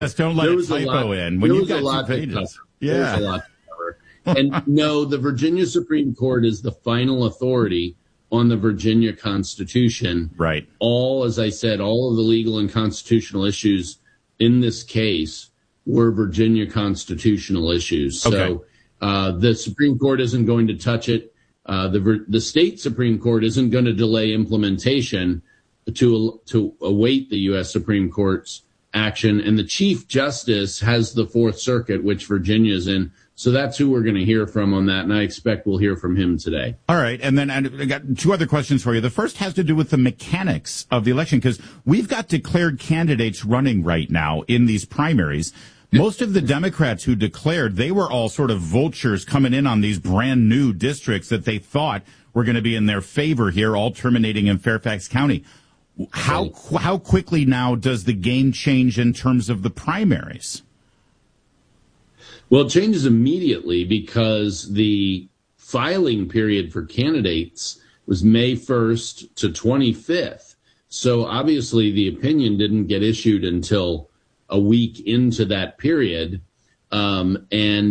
Just don't let a typo in when you've got 2 pages. Yeah. There's a lot to cover. And no, the Virginia Supreme Court is the final authority on the Virginia Constitution. Right. As I said, all of the legal and constitutional issues in this case were Virginia constitutional issues. Okay. So the Supreme Court isn't going to touch it. The state Supreme Court isn't going to delay implementation to await the U.S. Supreme Court's action. And the Chief Justice has the Fourth Circuit, which Virginia is in. So that's who we're going to hear from on that, and I expect we'll hear from him today. All right, and then I got 2 other questions for you. The first has to do with the mechanics of the election, because we've got declared candidates running right now in these primaries. Most of the Democrats who declared, they were all sort of vultures coming in on these brand new districts that they thought were going to be in their favor here, all terminating in Fairfax County. How quickly now does the game change in terms of the primaries? Well, it changes immediately because the filing period for candidates was May 1st to 25th. So obviously the opinion didn't get issued until a week into that period. But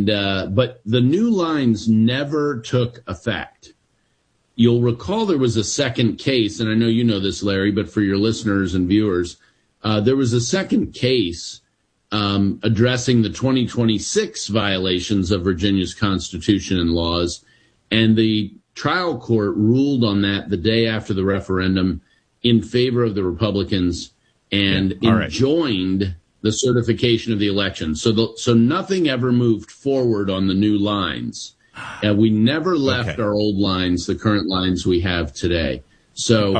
the new lines never took effect. You'll recall there was a second case, and I know you know this, Larry, but for your listeners and viewers, there was a second case addressing the 2026 violations of Virginia's Constitution and laws, and the trial court ruled on that the day after the referendum in favor of the Republicans and enjoined the certification of the election. So nothing ever moved forward on the new lines. And we never left our old lines, the current lines we have today. So,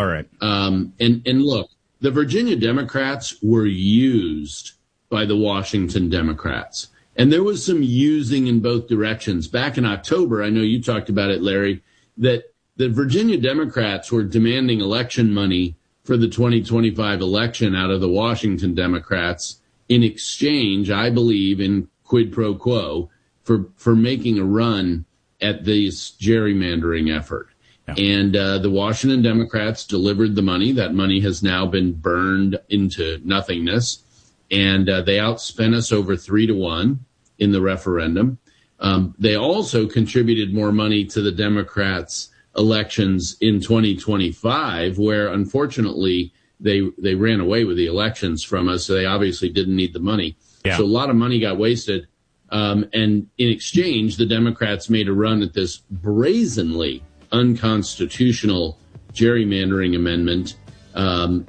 and look, the Virginia Democrats were used by the Washington Democrats. And there was some using in both directions. Back in October, I know you talked about it, Larry, that the Virginia Democrats were demanding election money for the 2025 election out of the Washington Democrats in exchange, I believe, in quid pro quo for making a run at this gerrymandering effort. Yeah. And the Washington Democrats delivered the money. That money has now been burned into nothingness. And they outspent us over 3-1 in the referendum. They also contributed more money to the Democrats' elections in 2025, where unfortunately they ran away with the elections from us. So they obviously didn't need the money. Yeah. So a lot of money got wasted. And in exchange, the Democrats made a run at this brazenly unconstitutional gerrymandering amendment. And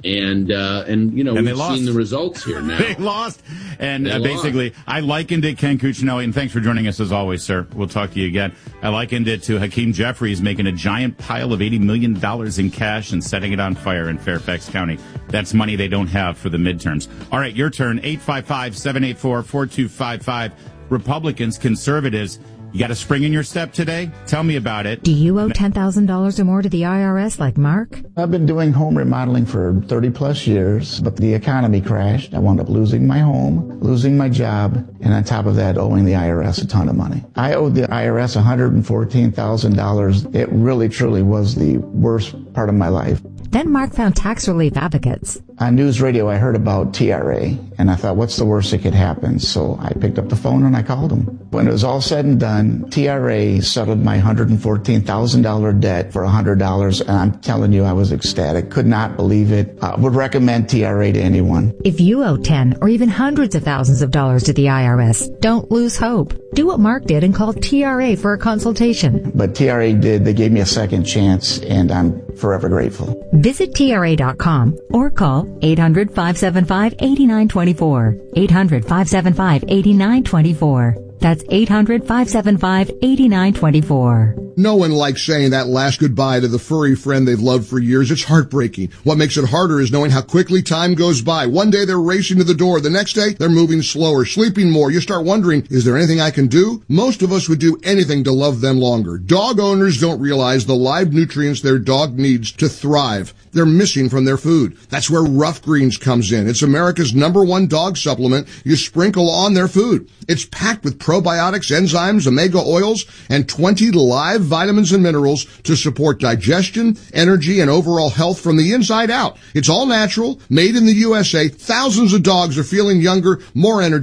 you know, we've seen the results here now. They lost. And basically, I likened it, Ken Cuccinelli, and thanks for joining us as always, sir. We'll talk to you again. I likened it to Hakeem Jeffries making a giant pile of $80 million in cash and setting it on fire in Fairfax County. That's money they don't have for the midterms. All right, your turn. 855-784-4255. Republicans, conservatives, you got a spring in your step today? Tell me about it. Do you owe $10,000 or more to the IRS like Mark? I've been doing home remodeling for 30 plus years, but the economy crashed. I wound up losing my home, losing my job, and on top of that, owing the IRS a ton of money. I owed the IRS $114,000. It really, truly was the worst part of my life. Then Mark found tax relief advocates. On news radio, I heard about TRA, and I thought, what's the worst that could happen? So I picked up the phone and I called them. When it was all said and done, TRA settled my $114,000 debt for $100, and I'm telling you, I was ecstatic. Could not believe it. I would recommend TRA to anyone. If you owe 10 or even hundreds of thousands of dollars to the IRS, don't lose hope. Do what Mark did and call TRA for a consultation. But TRA did. They gave me a second chance, and I'm forever grateful. Visit TRA.com or call 800-575-8924. 800-575-8924. That's 800-575-8924. No one likes saying that last goodbye to the furry friend they've loved for years. It's heartbreaking. What makes it harder is knowing how quickly time goes by. One day they're racing to the door. The next day they're moving slower, sleeping more. You start wondering, is there anything I can do? Most of us would do anything to love them longer. Dog owners don't realize the live nutrients their dog needs to thrive. They're missing from their food. That's where Rough Greens comes in. It's America's #1 dog supplement you sprinkle on their food. It's packed with probiotics, enzymes, omega oils, and 20 live 5 vitamins and minerals to support digestion, energy, and overall health from the inside out. It's all natural, made in the USA. Thousands of dogs are feeling younger, more energetic.